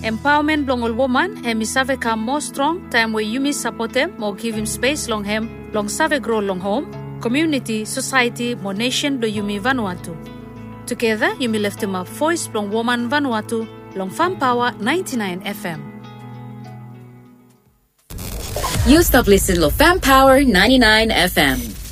Empowerment blongol woman hemi save come more strong time where you support them or give him space long him long save grow long home community society mo nation do yumi Vanuatu. Together yumi left him a voice long woman Vanuatu long Farm Power 99 FM. You stop listening to Farm Power 99 FM.